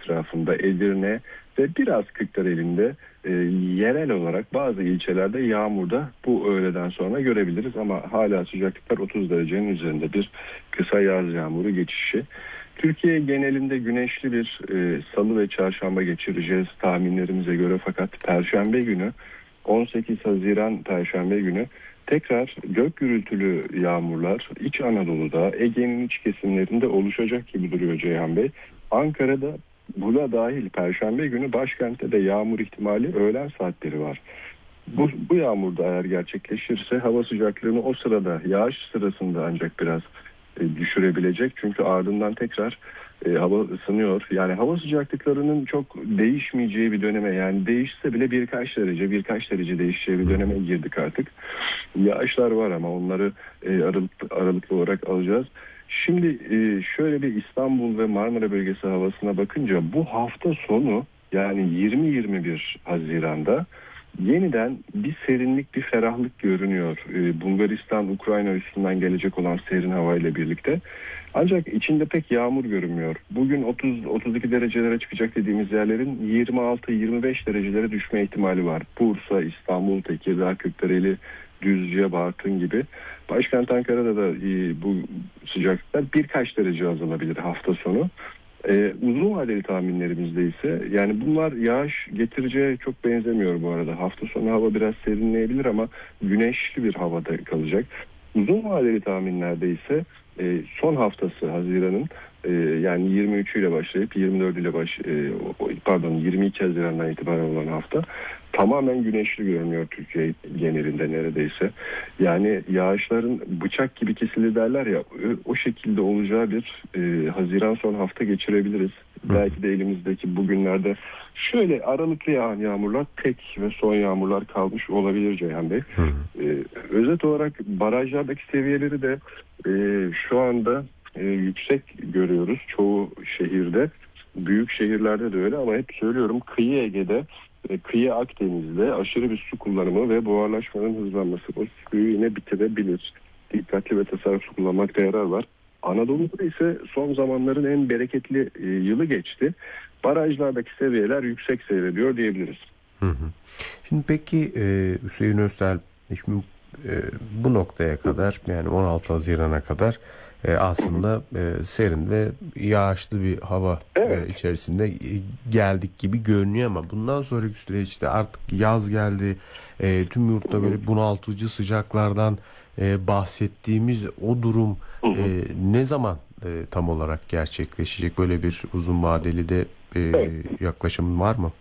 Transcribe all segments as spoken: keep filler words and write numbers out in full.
etrafında, Edirne ve biraz Kırklareli'nde e, yerel olarak bazı ilçelerde yağmurda bu öğleden sonra görebiliriz. Ama hala sıcaklıklar otuz derecenin üzerinde, bir kısa yaz yağmuru geçişi. Türkiye genelinde güneşli bir e, salı ve çarşamba geçireceğiz tahminlerimize göre, fakat Perşembe günü, on sekiz Haziran Perşembe günü tekrar gök gürültülü yağmurlar İç Anadolu'da, Ege'nin iç kesimlerinde oluşacak gibi duruyor Ceyhan Bey. Ankara'da buna dahil Perşembe günü başkentte de yağmur ihtimali öğlen saatleri var. Bu, bu yağmur da eğer gerçekleşirse hava sıcaklığını o sırada, yağış sırasında ancak biraz e, düşürebilecek. Çünkü ardından tekrar e, hava ısınıyor. Yani hava sıcaklıklarının çok değişmeyeceği bir döneme, yani değişse bile birkaç derece birkaç derece değişeceği bir döneme girdik artık. Yağışlar var ama onları e, aralıklı, aralıklı olarak alacağız. Şimdi e, şöyle bir İstanbul ve Marmara bölgesi havasına bakınca bu hafta sonu, yani yirmi yirmi bir Haziran'da yeniden bir serinlik, bir ferahlık görünüyor. Ee, Bulgaristan, Ukrayna üstünden gelecek olan serin havayla birlikte. Ancak içinde pek yağmur görünmüyor. Bugün otuz otuz iki derecelere çıkacak dediğimiz yerlerin yirmi altı yirmi beş derecelere düşme ihtimali var. Bursa, İstanbul, Tekirdağ, Kırklareli, Düzce, Bartın gibi. Başkent Ankara'da da e, bu sıcaklıklar birkaç derece azalabilir hafta sonu. Ee, uzun vadeli tahminlerimizde ise, yani bunlar yağış getireceğe çok benzemiyor bu arada. Hafta sonu hava biraz serinleyebilir ama güneşli bir havada kalacak. Uzun vadeli tahminlerde ise e, son haftası Haziran'ın, e, yani yirmi üçüyle başlayıp yirmi dördüyle baş, e, pardon yirmi iki Haziran'dan itibaren olan hafta tamamen güneşli görünüyor Türkiye genelinde neredeyse. Yani yağışların bıçak gibi kesilir derler ya, o şekilde olacağı bir e, Haziran son hafta geçirebiliriz. Hı. Belki de elimizdeki bugünlerde şöyle aralıklı yağan yağmurlar, tek ve son yağmurlar kalmış olabilir Ceyhan Bey. E, özet olarak barajlardaki seviyeleri de e, şu anda e, yüksek görüyoruz çoğu şehirde. Büyük şehirlerde de öyle, ama hep söylüyorum, kıyı Ege'de, kıyı Akdeniz'de aşırı bir su kullanımı ve buharlaşmanın hızlanması o suyu yine bitirebilir. Dikkatli ve tasarruflu kullanmakta yarar var. Anadolu'da ise son zamanların en bereketli e, yılı geçti. Barajlardaki seviyeler yüksek seyrediyor diyebiliriz. Hı hı. Şimdi peki e, Hüseyin Öztel, şimdi e, bu noktaya kadar, yani on altı Haziran'a kadar e, aslında e, serin ve yağışlı bir hava evet. e, içerisinde geldik gibi görünüyor, ama bundan sonraki süreçte artık yaz geldi. E, tüm yurtta böyle bunaltıcı sıcaklardan e, bahsettiğimiz o durum e, ne zaman e, tam olarak gerçekleşecek? Böyle bir uzun vadeli de e, evet. yaklaşım var mı?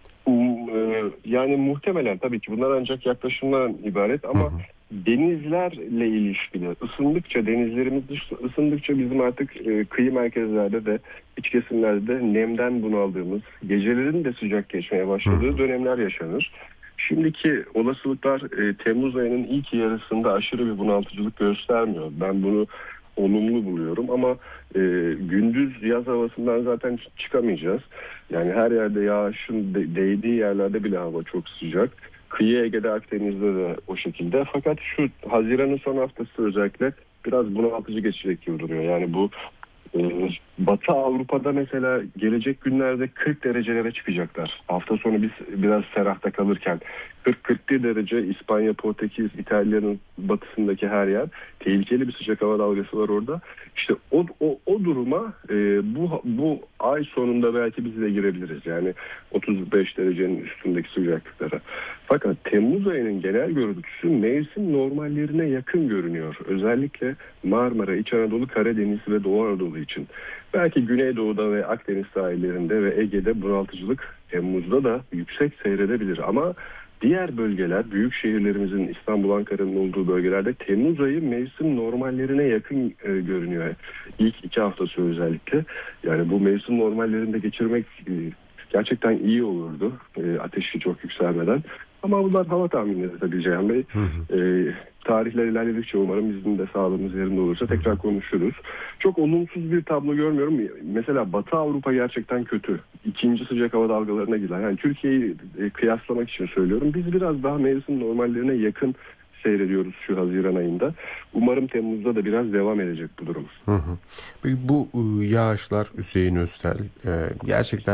Yani muhtemelen, tabii ki bunlar ancak yaklaşımdan ibaret, ama hı hı. denizlerle ilişkili, ısındıkça, denizlerimiz ısındıkça bizim artık e, kıyı merkezlerde de, iç kesimlerde de nemden bunaldığımız, gecelerin de sıcak geçmeye başladığı hı. dönemler yaşanır. Şimdiki olasılıklar e, Temmuz ayının ilk yarısında aşırı bir bunaltıcılık göstermiyor. Ben bunu olumlu buluyorum, ama e, gündüz yaz havasından zaten çıkamayacağız. Yani her yerde yağışın de, değdiği yerlerde bile hava çok sıcak. Kıyı Ege'de, Akdeniz'de de o şekilde. Fakat şu Haziran'ın son haftası özellikle biraz bunaltıcı geçecek gibi duruyor. Yani bu e, Batı Avrupa'da mesela gelecek günlerde kırk derecelere çıkacaklar. Hafta sonu biz biraz ferahta kalırken kırk kırk bir derece, İspanya, Portekiz, İtalya'nın batısındaki her yer, tehlikeli bir sıcak hava dalgası var orada. İşte o o, o duruma e, bu bu ay sonunda belki biz de girebiliriz. Yani otuz beş derecenin üstündeki sıcaklıklara. Fakat Temmuz ayının genel görüntüsü mevsim normallerine yakın görünüyor. Özellikle Marmara, İç Anadolu, Karadeniz ve Doğu Anadolu için. Belki Güneydoğu'da ve Akdeniz sahillerinde ve Ege'de bunaltıcılık Temmuz'da da yüksek seyredebilir. Ama diğer bölgeler, büyük şehirlerimizin, İstanbul, Ankara'nın olduğu bölgelerde Temmuz ayı mevsim normallerine yakın e, görünüyor. İlk iki haftası özellikle. Yani bu mevsim normallerinde geçirmek e, gerçekten iyi olurdu. E, ateşi çok yükselmeden. Ama bunlar hava tahminleri tabii Ceyhan Bey. Hı hı. E, tarihler ilerledikçe umarım bizim de sağlığımız yerinde olursa tekrar konuşuruz. Çok olumsuz bir tablo görmüyorum. Mesela Batı Avrupa gerçekten kötü. İkinci sıcak hava dalgalarına giden. Yani Türkiye'yi e, kıyaslamak için söylüyorum. Biz biraz daha mevsim normallerine yakın seyrediyoruz şu Haziran ayında. Umarım Temmuz'da da biraz devam edecek bu durum. Hı hı. Peki bu yağışlar Hüseyin Öztel e, gerçekten